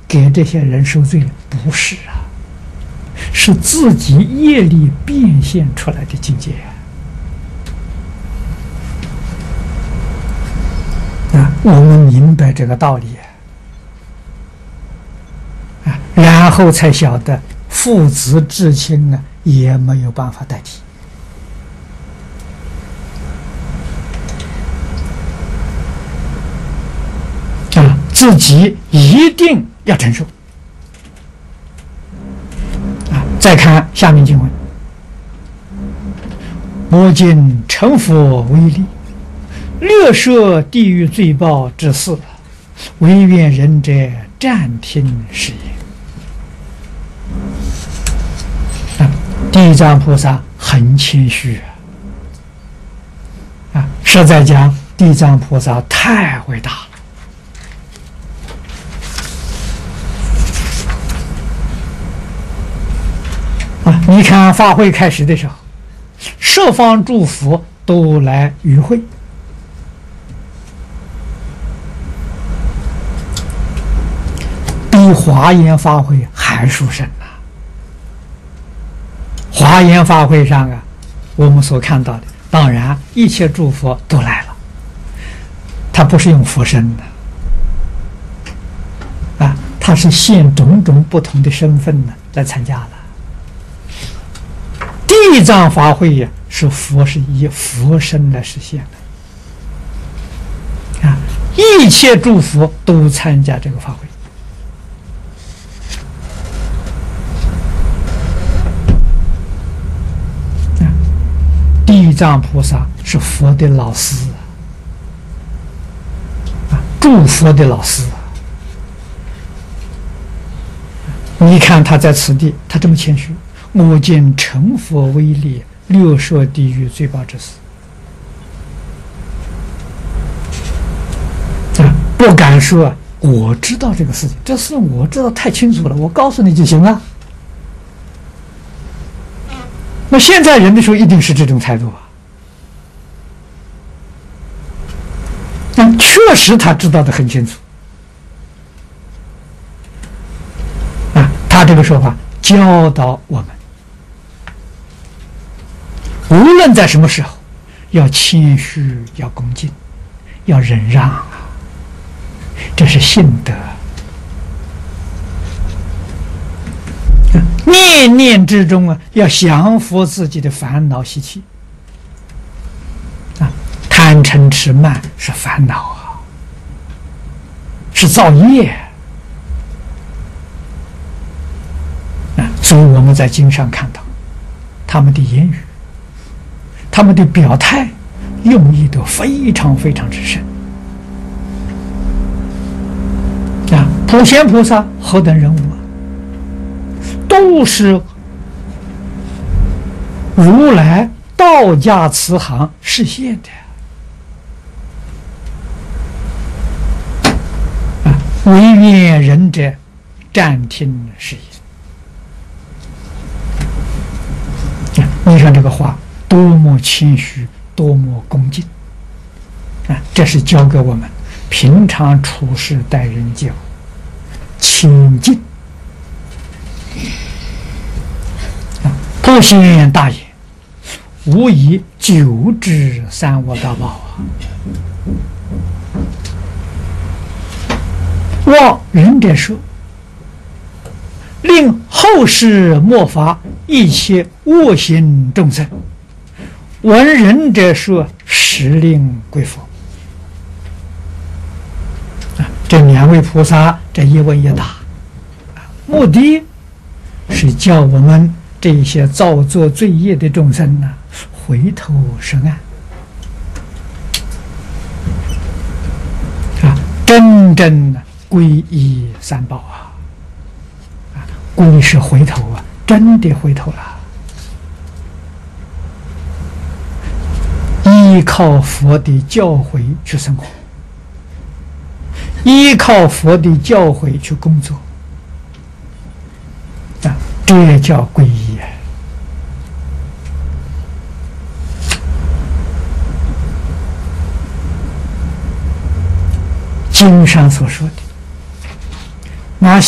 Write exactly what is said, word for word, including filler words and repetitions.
给这些人受罪了？不是啊，是自己业力变现出来的境界啊！啊，我们明白这个道理啊，然后才晓得父子至亲呢，也没有办法代替。啊，自己一定要承受。啊，再看下面经文：我今成佛为力，略摄地狱罪报之事，唯愿仁者暂听是也。啊，地藏菩萨很谦虚啊！啊，实在讲，地藏菩萨太伟大了。啊，你看法会开始的时候，十方诸佛都来与会，比华严法会还殊胜呐！华严法会上啊，我们所看到的，当然一切诸佛都来了，他不是用佛身的啊，他是现种种不同的身份呢来参加的。地藏法会呀，是佛是以佛身来实现的啊！一切诸佛都参加这个法会啊！地藏菩萨是佛的老师啊，诸佛的老师啊！你看他在此地，他这么谦虚。我见成佛威力，略摄地狱罪报之事啊，不敢说我知道这个事情，这事我知道太清楚了，我告诉你就行了。那现在人的时候一定是这种态度啊。那确实他知道的很清楚啊，他这个说法教导我们。无论在什么时候，要谦虚，要恭敬，要忍让啊，这是信德。念念之中啊，要降服自己的烦恼习气啊，贪嗔痴慢是烦恼啊，是造业啊。所以我们在经上看到他们的言语。他们的表态用意都非常非常之深啊！普贤菩萨何等人物啊？都是如来道家慈航示现的啊！唯愿仁者暂听是也。啊，你看这个话。多么谦虚，多么恭敬啊！这是教给我们平常处事待人接物清净啊！普贤大言，无以久之三恶道报啊！望仁者说，令后世莫发一切恶行众生。闻仁者说，实令归佛啊！这两位菩萨这一问一答，目的是叫我们这些造作罪业的众生呢，回头是岸啊，真正皈依三宝啊！啊，皈是回头啊，真的回头了。依靠佛的教诲去生活，依靠佛的教诲去工作，啊，这也叫皈依啊！经上所说的，那